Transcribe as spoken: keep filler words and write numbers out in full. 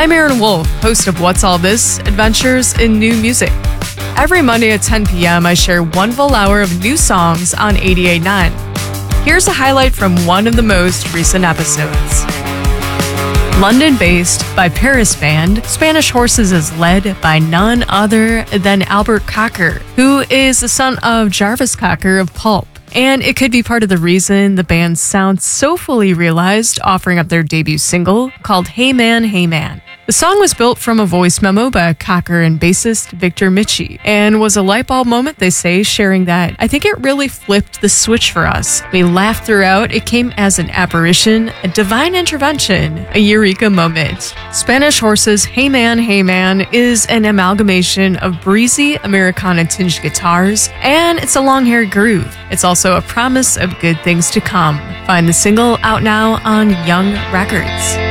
I'm Aaron Wolf, host of What's All This? Adventures in New Music. Every Monday at ten p.m., I share one full hour of new songs on eighty-eight point nine. Here's a highlight from one of the most recent episodes. London-based by Paris band, Spanish Horses is led by none other than Albert Cocker, who is the son of Jarvis Cocker of Pulp. And it could be part of the reason the band sounds so fully realized, offering up their debut single called Hey Man, Hey Man. The song was built from a voice memo by Cocker and bassist Victor Michi, and was a light bulb moment, they say, sharing that, "I think it really flipped the switch for us. We laughed throughout. It came as an apparition, a divine intervention, a eureka moment." Spanish Horses' Hey Man, Hey Man is an amalgamation of breezy Americana-tinged guitars, and it's a long-haired groove. It's also a promise of good things to come. Find the single out now on Young Records.